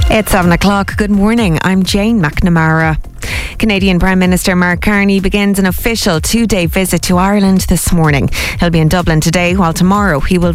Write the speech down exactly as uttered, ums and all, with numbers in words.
It's seven o'clock. Good morning. I'm Jane McNamara. Canadian Prime Minister Mark Carney begins an official two-day visit to Ireland this morning. He'll be in Dublin today, while tomorrow he will